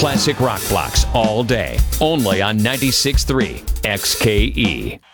Classic rock blocks all day. Only on 96.3 XKE.